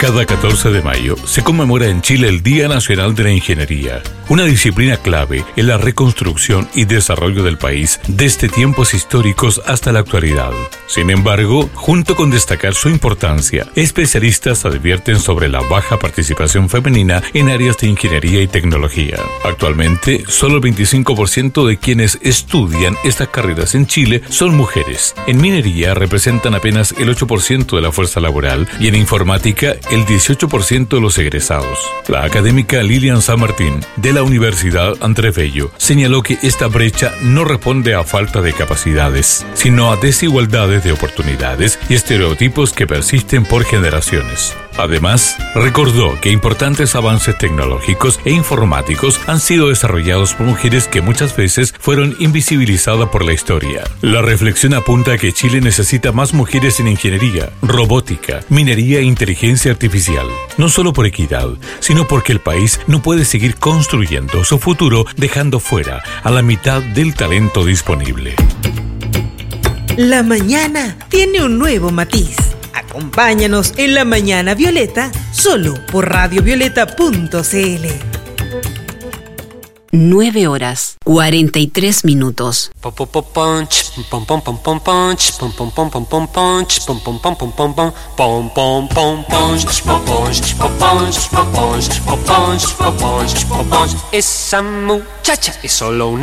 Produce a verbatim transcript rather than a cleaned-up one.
Cada catorce de mayo se conmemora en Chile el Día Nacional de la Ingeniería, una disciplina clave en la reconstrucción y desarrollo del país desde tiempos históricos hasta la actualidad. Sin embargo, junto con destacar su importancia, especialistas advierten sobre la baja participación femenina en áreas de ingeniería y tecnología. Actualmente, solo el veinticinco por ciento de quienes estudian estas carreras en Chile son mujeres. En minería representan apenas el ocho por ciento de la fuerza laboral y en informática el dieciocho por ciento de los egresados. La académica Lilian San Martín, de la Universidad Andrés Bello, señaló que esta brecha no responde a falta de capacidades, sino a desigualdades de oportunidades y estereotipos que persisten por generaciones. Además, recordó que importantes avances tecnológicos e informáticos han sido desarrollados por mujeres que muchas veces fueron invisibilizadas por la historia. La reflexión apunta a que Chile necesita más mujeres en ingeniería, robótica, minería e inteligencia artificial. No solo por equidad, sino porque el país no puede seguir construyendo su futuro dejando fuera a la mitad del talento disponible. La mañana tiene un nuevo matiz. Acompáñanos en La Mañana Violeta, solo por radio violeta punto c l. nueve horas, cuarenta y tres minutos. Esa muchacha es solo una